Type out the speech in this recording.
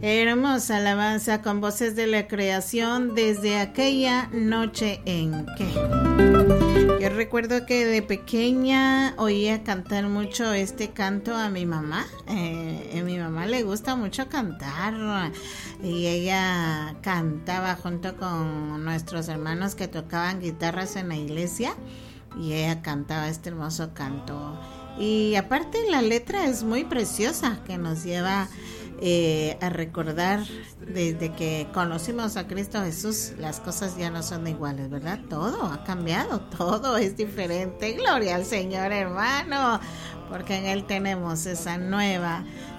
Hermosa alabanza con voces de la creación desde aquella noche en que. Yo recuerdo que de pequeña oía cantar mucho este canto a mi mamá. A mi mamá le gusta mucho cantar y ella cantaba junto con nuestros hermanos que tocaban guitarras en la iglesia y ella cantaba este hermoso canto. Y aparte la letra es muy preciosa, que nos lleva a recordar desde que conocimos a Cristo Jesús, las cosas ya no son iguales, ¿verdad? Todo ha cambiado, todo es diferente. Gloria al Señor, hermano, porque en Él tenemos esa nueva